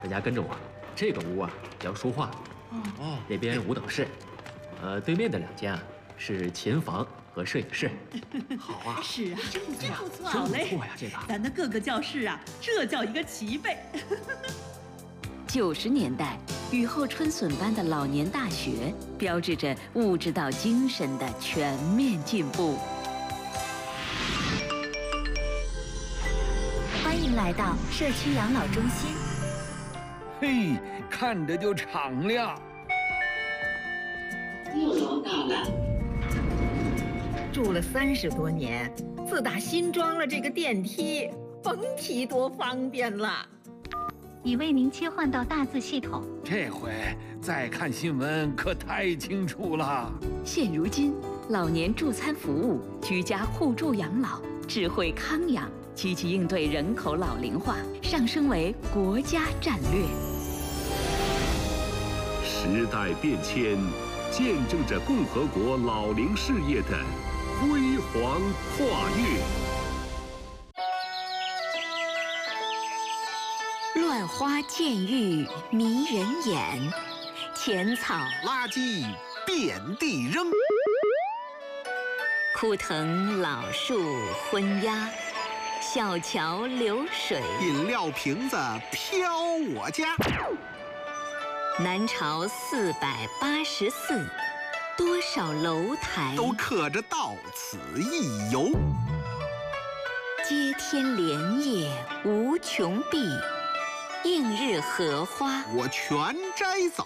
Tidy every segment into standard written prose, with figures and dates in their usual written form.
大家跟着我，这个屋啊叫书画，那边舞蹈室，对面的2间啊是琴房和摄影室。好啊， 是啊，真不错， 好嘞，不错呀，这个咱的各个教室啊，这叫一个齐备。 90年代，雨后春笋般的老年大学，标志着物质到精神的全面进步。 欢迎来到社区养老中心。 嘿，看着就敞亮。 6楼到了。 住了30多年，自打新装了这个电梯，甭提多方便了。 已为您切换到大字系统。 这回再看新闻可太清楚了。 现如今，老年助餐服务、居家互助养老、智慧康养，积极应对人口老龄化，上升为国家战略。 时代变迁，见证着共和国老龄事业的辉煌跨越。 乱花渐欲迷人眼，浅草垃圾遍地扔， 枯藤老树昏鸦，小桥流水， 饮料瓶子飘我家。 南朝484，多少楼台都刻着到此一游。 接天莲叶无穷碧，映日荷花我全摘走。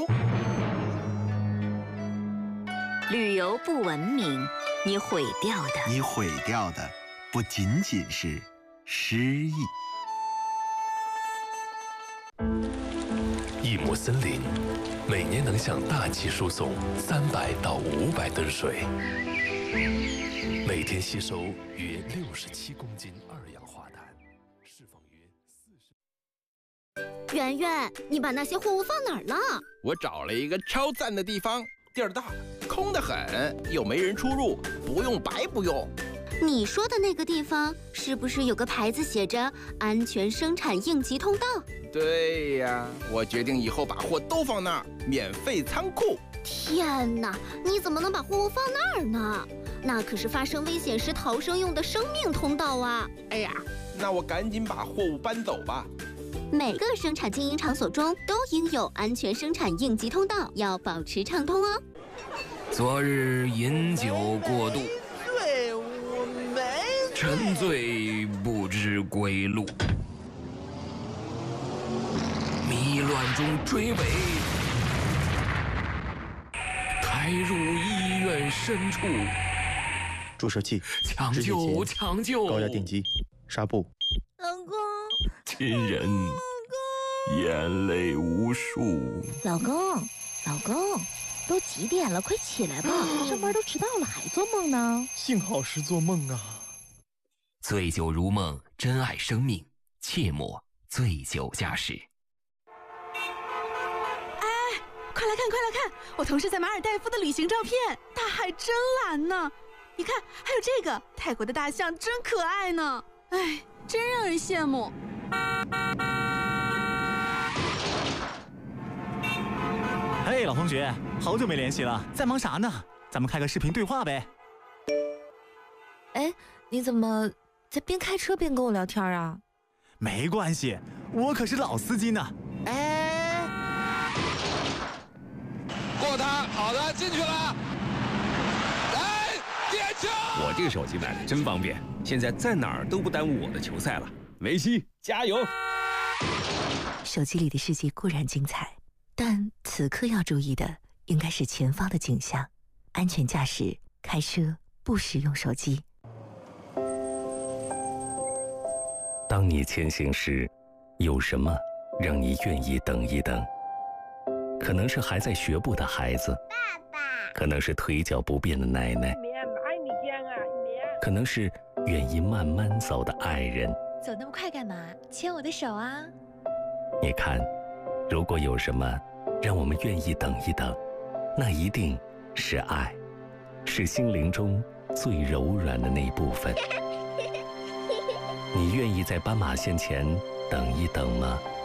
旅游不文明，你毁掉的不仅仅是诗意。 一亩森林每年能向大气输送300到500吨水，每天吸收约67公斤二氧化碳，释放约40。 圆圆，你把那些货物放哪儿了？ 我找了一个超赞的地方，地儿大，空得很，又没人出入，不用白不用。 你说的那个地方是不是有个牌子写着“安全生产应急通道”？ 对呀，我决定以后把货都放那儿，免费仓库。 天哪，你怎么能把货物放那儿呢？那可是发生危险时逃生用的生命通道啊！ 哎呀，那我赶紧把货物搬走吧。 每个生产经营场所中都应有安全生产应急通道，要保持畅通哦。 昨日饮酒过度， 对，我没沉醉不知归路，迷乱中追尾，抬入医院深处。 注射器， 抢救，抢救！ 高压电击，纱布。 老公， 亲人，眼泪无数。 老公，都几点了？快起来吧，上班都迟到了，还做梦呢。 幸好是做梦啊。 醉酒如梦，珍爱生命，切莫醉酒驾驶。 哎，快来看！我同事在马尔代夫的旅行照片，大海真蓝呢。你看，还有这个泰国的大象真可爱呢。哎，真让人羡慕。 嘿，老同学，好久没联系了，在忙啥呢？咱们开个视频对话呗。 哎，你怎么在边开车边跟我聊天啊？ 没关系，我可是老司机呢。 哎， 过他，好的，进去了。来，点球！ 我这个手机买的真方便，现在在哪儿都不耽误我的球赛了。梅西，加油！ 手机里的世界固然精彩，但此刻要注意的应该是前方的景象，安全驾驶，开车不使用手机。 当你前行时，有什么让你愿意等一等？可能是还在学步的孩子， 爸爸； 可能是腿脚不便的奶奶，可能是愿意慢慢走的爱人。 走那么快干嘛？牵我的手啊！ 你看，如果有什么让我们愿意等一等，那一定是爱，是心灵中最柔软的那部分。你愿意在斑马线前等一等吗？